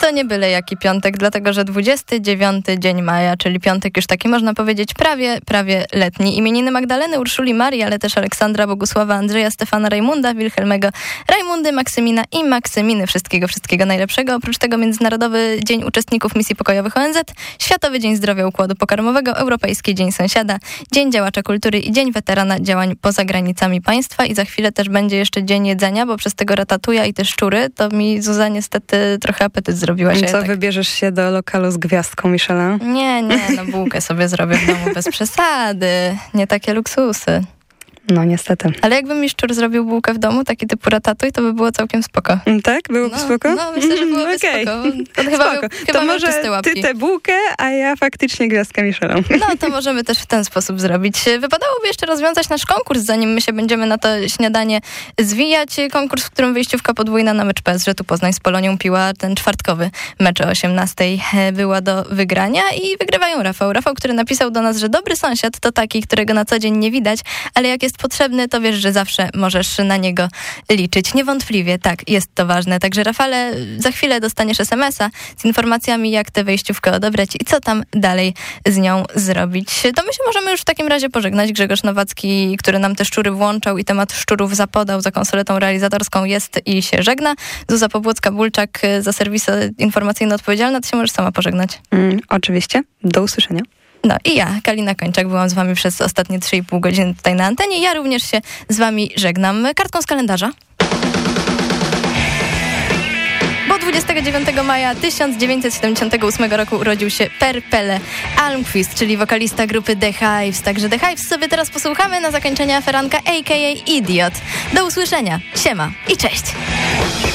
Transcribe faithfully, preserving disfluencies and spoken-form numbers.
to nie byle jaki piątek, dlatego że dwudziesty dziewiąty dzień maja, czyli piątek już taki można powiedzieć prawie, prawie letni. Imieniny Magdaleny, Urszuli, Marii, ale też Aleksandra, Bogusława, Andrzeja, Stefana, Rajmunda, Wilhelmego, Rajmundy, Maksymina i Maksyminy. Wszystkiego, wszystkiego najlepszego. Oprócz tego Międzynarodowy Dzień Uczestników Misji Pokojowych O N Z, Światowy Dzień Zdrowia Układu Pokarmowego, Europejski Dzień Sąsiada, Dzień Działacza Kultury i Dzień Weterana Działań poza granicami państwa. I za chwilę też będzie jeszcze Dzień Jedzenia, bo przez tego ratatuja i te szczury, to mi Zuza niestety trochę apetyt zrobiła się. Co, tak... wybierzesz się do lokalu z gwiazdką Michelin? Nie, nie, no bułkę sobie zrobię w domu bez przesady. Nie takie luksusy. No niestety. Ale jakby mi szczur zrobił bułkę w domu, taki typu ratatuj, to by było całkiem spoko. Tak? Byłoby no, spoko? No, myślę, że byłoby okay. spoko. To chyba, spoko. Miał, chyba to może ty tę bułkę, a ja faktycznie gwiazdkę Michelin. No, to możemy też w ten sposób zrobić. Wypadałoby jeszcze rozwiązać nasz konkurs, zanim my się będziemy na to śniadanie zwijać. Konkurs, w którym wyjściówka podwójna na mecz P S G tu Poznań z Polonią Piła. Ten czwartkowy mecz o osiemnastej była do wygrania i wygrywają Rafał. Rafał, który napisał do nas, że dobry sąsiad to taki, którego na co dzień nie widać, ale jak jest potrzebny, to wiesz, że zawsze możesz na niego liczyć. Niewątpliwie, tak, jest to ważne. Także Rafale, za chwilę dostaniesz es em es a z informacjami, jak tę wejściówkę odebrać i co tam dalej z nią zrobić. To my się możemy już w takim razie pożegnać. Grzegorz Nowacki, który nam te szczury włączał i temat szczurów zapodał za konsoletą realizatorską, jest i się żegna. Zuza Pobłocka-Bulczak za serwis informacyjny odpowiedzialna. Ty się możesz sama pożegnać. Mm, oczywiście. Do usłyszenia. No i ja, Kalina Kończak, byłam z wami przez ostatnie trzy i pół godziny tutaj na antenie. Ja również się z wami żegnam. Kartką z kalendarza. Bo dwudziestego dziewiątego maja tysiąc dziewięćset siedemdziesiątego ósmego roku urodził się Per Pelle Almqvist, czyli wokalista grupy The Hives. Także The Hives sobie teraz posłuchamy na zakończenie aferanka a k a. Idiot. Do usłyszenia. Siema i cześć.